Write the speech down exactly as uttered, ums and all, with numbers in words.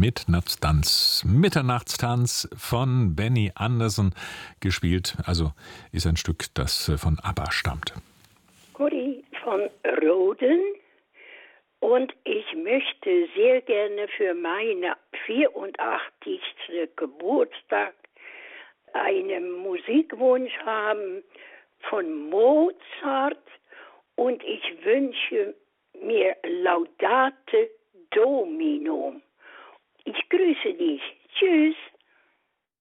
Mitternachtstanz. Mitternachtstanz von Benny Andersson gespielt. Also ist ein Stück, das von ABBA stammt. Guri von Roden. Und ich möchte sehr gerne für meinen vierundachtzigsten Geburtstag einen Musikwunsch haben von Mozart. Und ich wünsche mir Laudate Domino. Ich grüße dich. Tschüss.